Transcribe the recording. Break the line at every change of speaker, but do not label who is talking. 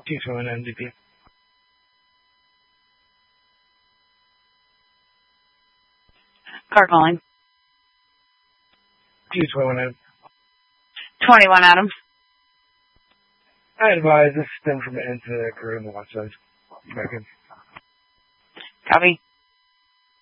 221 MDP.
Car calling.
221 Adam.
21 Adam.
I advise this stem from into the crew on the watch side. Back in.
Copy.